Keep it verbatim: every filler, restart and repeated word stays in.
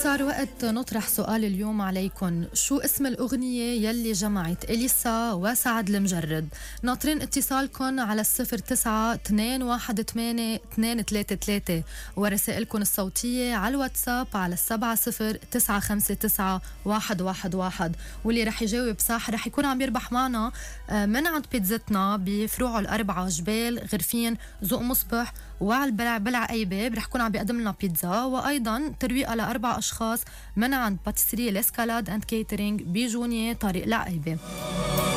صار وقت نطرح سؤال اليوم عليكم. شو اسم الأغنية يلي جمعت إليسا وسعد المجرد؟ ناطرين اتصالكم على الصفر تسعة اثنين واحد ثمانية اثنين ثلاثة ثلاثة ورسائلكم الصوتية على الواتساب على السبعة صفر تسعة خمسة تسعة واحد واحد واحد. واللي رح يجاوب صح رح يكون عم يربح معنا من عند بيتزتنا بفروع الأربعة جبال غرفين ذوق مصبح وعلى البلع بلع أي باب. رح يكون عم بيقدم لنا بيتزا وأيضا ترويقة لأربع أشخاص من عند باتيسري لاسكالاد أند كيترينج بجونية طريق العقيبة.